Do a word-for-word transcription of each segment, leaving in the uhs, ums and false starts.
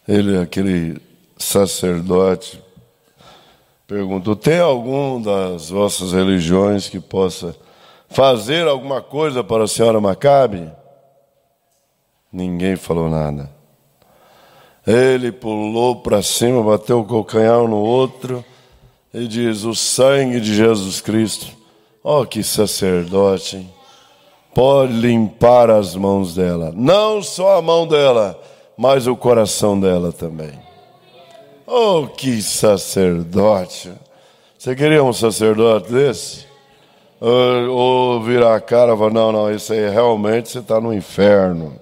Ele, aquele sacerdote, perguntou: tem algum das vossas religiões que possa fazer alguma coisa para a senhora Macabe? Ninguém falou nada. Ele pulou para cima, bateu o calcanhar no outro e diz: o sangue de Jesus Cristo, ó, que sacerdote, hein? Pode limpar as mãos dela. Não só a mão dela, mas o coração dela também. Oh, que sacerdote! Você queria um sacerdote desse? Ou, ou virar a cara e falar: não, não, isso aí realmente você está no inferno.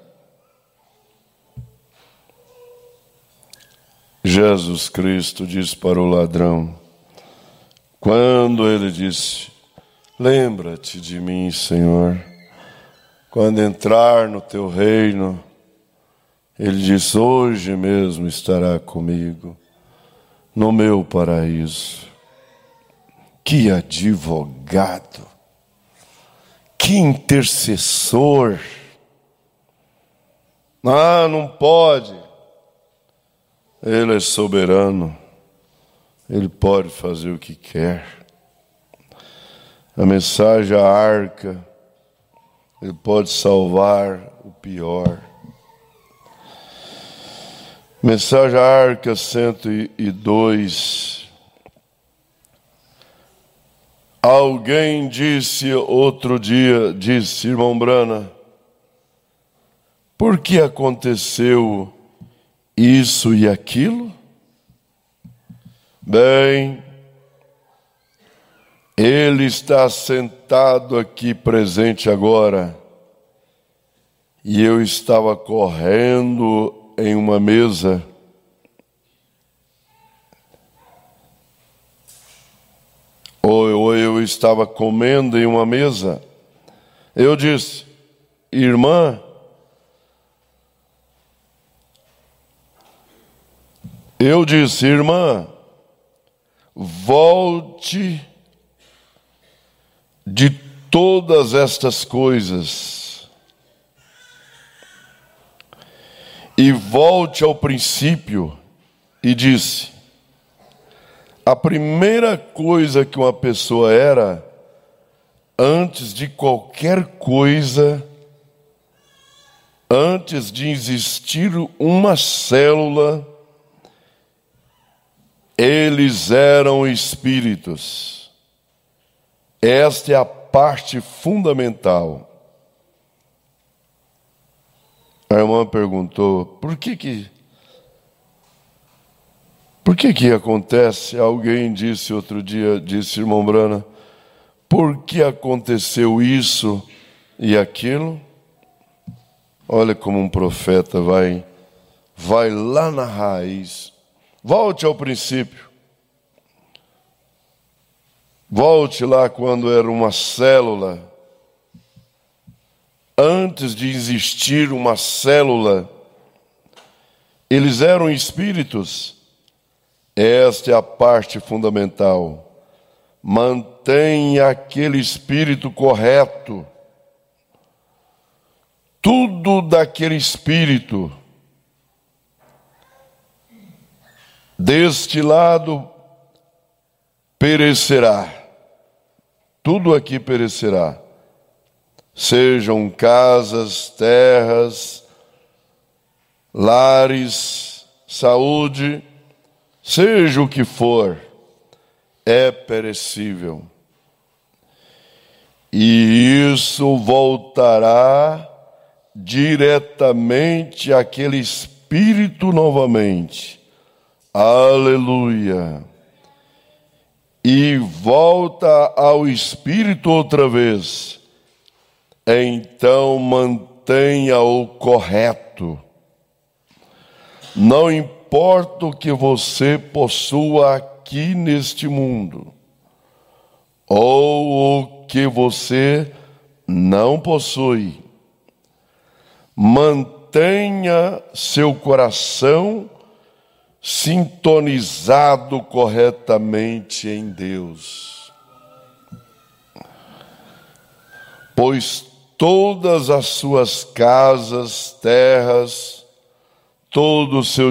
Jesus Cristo disse para o ladrão, quando ele disse: lembra-te de mim, Senhor, quando entrar no teu reino. Ele disse: hoje mesmo estará comigo no meu paraíso. Que advogado, que intercessor. Ah, não pode. Ele é soberano, ele pode fazer o que quer. A mensagem, a arca, ele pode salvar o pior. Mensagem à arca cento e dois. Alguém disse outro dia, disse, irmão Brana, por que aconteceu isso e aquilo? Bem, ele está sentado aqui presente agora, e eu estava correndo em uma mesa, ou eu estava comendo em uma mesa. Eu disse: irmã, eu disse, irmã, volte de todas estas coisas e volte ao princípio. E disse: a primeira coisa que uma pessoa era, antes de qualquer coisa, antes de existir uma célula, eles eram espíritos. Esta é a parte fundamental. A irmã perguntou: por que que, por que que acontece? Alguém disse outro dia, disse, irmão Brana, por que aconteceu isso e aquilo? Olha como um profeta vai, vai lá na raiz. Volte ao princípio. Volte lá quando era uma célula. Antes de existir uma célula, eles eram espíritos. Esta é a parte fundamental. Mantenha aquele espírito correto. Tudo daquele espírito, deste lado, perecerá. Tudo aqui perecerá. Sejam casas, terras, lares, saúde, seja o que for, é perecível. E isso voltará diretamente àquele espírito novamente. Aleluia! E volta ao espírito outra vez. Então mantenha-o correto. Não importa o que você possua aqui neste mundo, ou o que você não possui, mantenha seu coração sintonizado corretamente em Deus, pois todas as suas casas, terras, todo o seu